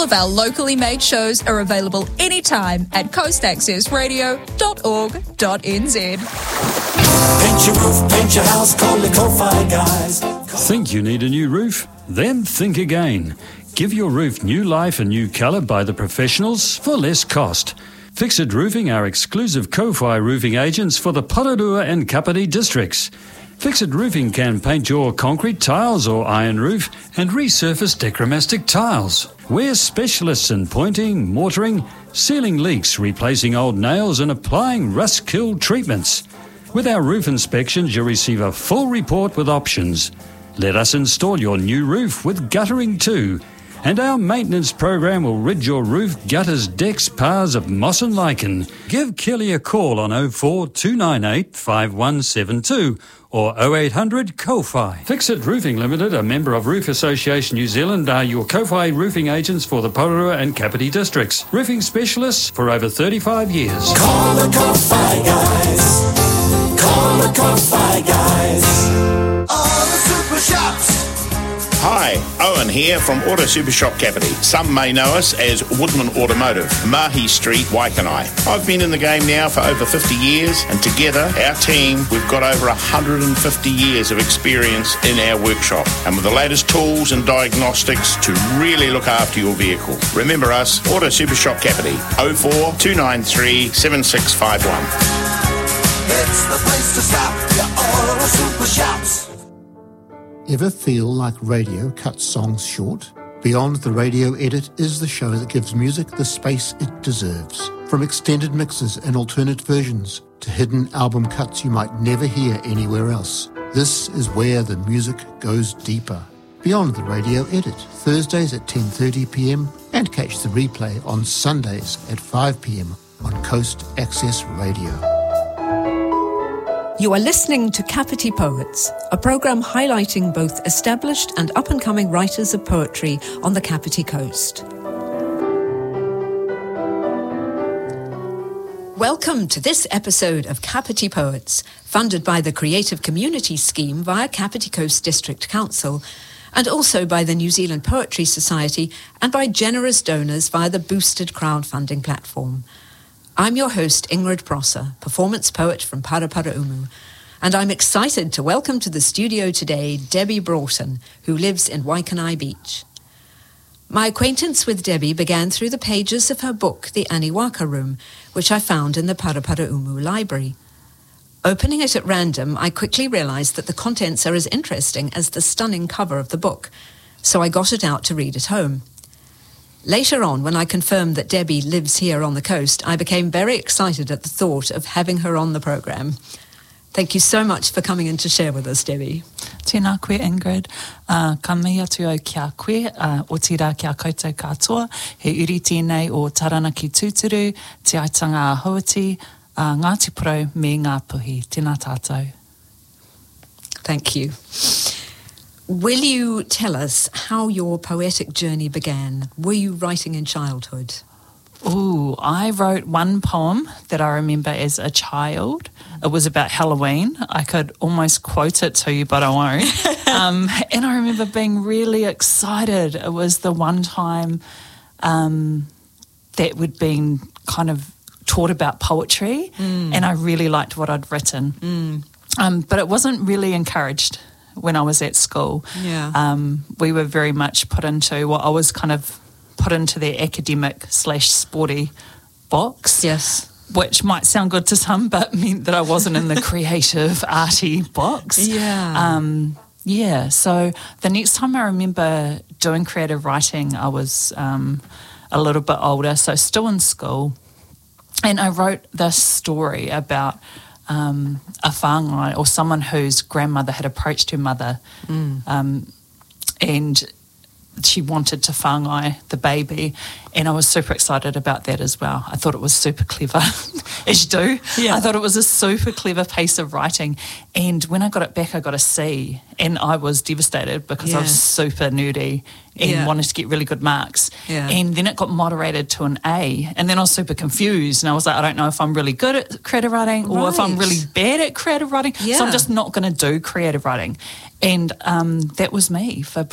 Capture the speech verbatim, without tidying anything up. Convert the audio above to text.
All of our locally made shows are available anytime at coast access radio dot org dot n z. Paint your roof, paint your house, call the Ko-Fi guys. Think you need a new roof? Then think again. Give your roof new life and new colour by the professionals for less cost. Fixit Roofing are exclusive Ko-Fi roofing agents for the Pararua and Kapiti districts. Fixit Roofing can paint your concrete tiles or iron roof and resurface Decromastic tiles. We're specialists in pointing, mortaring, sealing leaks, replacing old nails and applying rust-kill treatments. With our roof inspections, you'll receive a full report with options. Let us install your new roof with guttering too. And our maintenance program will rid your roof, gutters, decks, paths of moss and lichen. Give Kelly a call on oh four two nine eight five one seven two or oh eight hundred C O F I. Fixit Roofing Limited, a member of Roof Association New Zealand, are your C O F I roofing agents for the Pararua and Kapiti districts. Roofing specialists for over thirty-five years. Call the C O F I guys. Call the C O F I guys. All the super shops. Hi, Owen here from Auto Super Shop Kapiti. Some may know us as Woodman Automotive, Mahi Street, Waikanai. I've been in the game now for over fifty years, and together, our team, we've got over one hundred fifty years of experience in our workshop, and with the latest tools and diagnostics to really look after your vehicle. Remember us, Auto Super Shop Kapiti, oh four two nine three seven six five one. It's the place to stop, your Auto Super Shops. Ever feel like radio cuts songs short? Beyond the Radio Edit is the show that gives music the space it deserves. From extended mixes and alternate versions to hidden album cuts you might never hear anywhere else. This is where the music goes deeper. Beyond the Radio Edit, Thursdays at ten thirty p m and catch the replay on Sundays at five p m on Coast Access Radio. You are listening to Kapiti Poets, a programme highlighting both established and up-and-coming writers of poetry on the Kapiti Coast. Welcome to this episode of Kapiti Poets, funded by the Creative Community Scheme via Kapiti Coast District Council, and also by the New Zealand Poetry Society and by generous donors via the boosted crowdfunding platform. I'm your host, Ingrid Prosser, performance poet from Paraparaumu, and I'm excited to welcome to the studio today Debbie Broughton, who lives in Waikanai Beach. My acquaintance with Debbie began through the pages of her book, The Aniwaka Room, which I found in the Paraparaumu Library. Opening it at random, I quickly realised that the contents are as interesting as the stunning cover of the book, so I got it out to read at home. Later on, when I confirmed that Debbie lives here on the coast, I became very excited at the thought of having her on the programme. Thank you so much for coming in to share with us, Debbie. Tēnā koe, Ingrid. Uh, ka mihi atu au kia koe, uh, o tira kia koutou katoa, he uri tēnei o Taranaki Tūturu, te aitanga a Hauati, uh, Ngāti Porou me ngā puhi. Tēnā tātou. Thank you. Will you tell us how your poetic journey began? Were you writing in childhood? Ooh, I wrote one poem that I remember as a child. It was about Halloween. I could almost quote it to you, but I won't. um, and I remember being really excited. It was the one time um, that we'd been kind of taught about poetry, mm. and I really liked what I'd written. Mm. Um, but it wasn't really encouraged when I was at school. Yeah. Um, we were very much put into what I was kind of put into the academic slash sporty box. Yes. Which might sound good to some, but meant that I wasn't in the creative, arty box. Yeah. Um, yeah, so the next time I remember doing creative writing, I was um, a little bit older, so still in school. And I wrote this story about um, a whāngai, or someone whose grandmother had approached her mother mm. um, and she wanted to whāngai the baby, and I was super excited about that as well. I thought it was super clever, as you do. Yeah. I thought it was a super clever piece of writing, and when I got it back, I got a C, and I was devastated because yeah. I was super nerdy and yeah. wanted to get really good marks. Yeah. And then it got moderated to an A, and then I was super confused, and I was like, I don't know if I'm really good at creative writing or right. if I'm really bad at creative writing, yeah. so I'm just not going to do creative writing. And um, that was me for